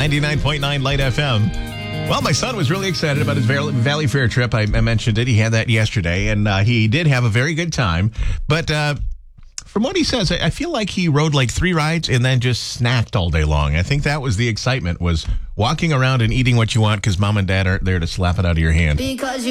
99.9 Light FM. Well, my son was really excited about his Valley Fair trip. I mentioned it. He had that yesterday, and he did have a very good time. But from what he says, I feel like he rode like 3 rides and then just snacked all day long. I think that was the excitement, was walking around and eating what you want because mom and dad aren't there to slap it out of your hand. Because